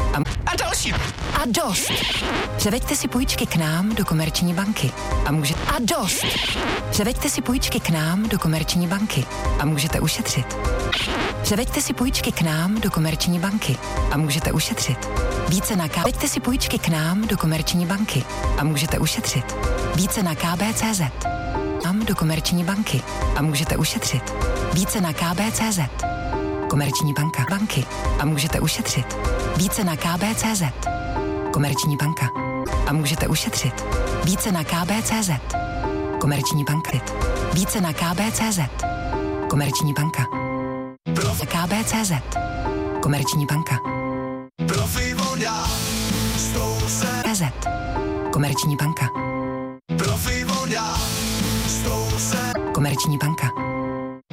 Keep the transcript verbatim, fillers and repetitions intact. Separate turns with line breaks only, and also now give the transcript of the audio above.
A, a další. A dost. Převeďte si půjčky k nám do Komerční banky. A může... A dost. Převeďte si půjčky k nám do Komerční banky. A můžete ušetřit. Převeďte si půjčky k nám do Komerční banky. A můžete ušetřit. Více na K. Převeďte si půjčky k nám do Komerční banky. A můžete ušetřit. Více na K B tečka cé zet. Nám do Komerční banky. A můžete ušetřit. Více na K B tečka cé zet. Komerční banka. Banky. A můžete ušetřit. Více na K B tečka cé zet. Komerční banka. A můžete ušetřit. Více na K B tečka cé zet. Komerční banka. Více na K B tečka cé zet. Komerční banka. K B tečka cé zet. Komerční banka.
Profi voda, s tou se...
cé zet. Komerční banka.
Profi voda, s tou se...
Komerční banka.